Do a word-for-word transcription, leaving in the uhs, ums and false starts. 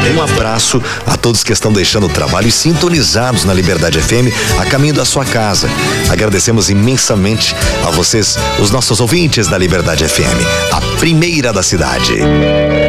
Um abraço a todos que estão deixando o trabalho e sintonizados na Liberdade F M a caminho da sua casa. Agradecemos imensamente a vocês, os nossos ouvintes da Liberdade F M, a primeira da cidade.